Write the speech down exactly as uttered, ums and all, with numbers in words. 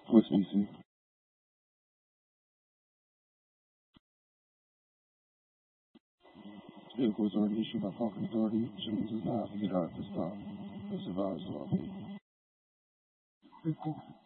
What's B C? Vehicle was already issued by parking authority. Gentlemen, does not have to get out at this time. This advised will be.